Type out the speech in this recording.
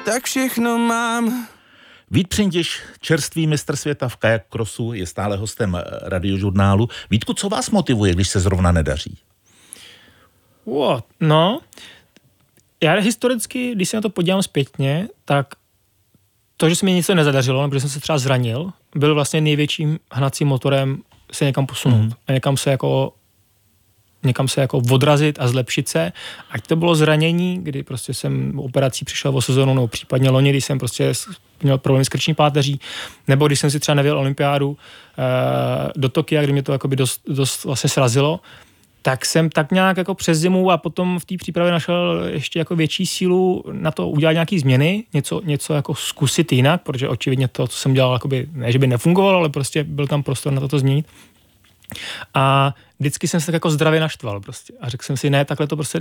tak všechno mám. Vít Přindiš, čerstvý mistr světa v kajak crossu, je stále hostem Radiožurnálu. Vítku, co vás motivuje, když se zrovna nedaří? No, já historicky, když se na to podívám zpětně, tak to, že se mi něco nezadařilo, nebo že jsem se třeba zranil, byl vlastně největším hnacím motorem se někam posunout a někam se jako odrazit a zlepšit se. Ať to bylo zranění, kdy prostě jsem operací přišel o sezonu, nebo případně loni, když jsem prostě měl problémy s krční páteří, nebo když jsem si třeba nevěl olympiádu do Tokia, kdy mě to jakoby dost vlastně srazilo, tak jsem tak nějak jako přes zimu a potom v té přípravě našel ještě jako větší sílu na to udělat nějaký změny, něco jako zkusit jinak, protože očividně to, co jsem dělal, jakoby, ne, že by nefungovalo, ale prostě byl tam prostor na to změnit. A vždycky jsem se tak jako zdravě naštval prostě. A řekl jsem si, ne, takhle to prostě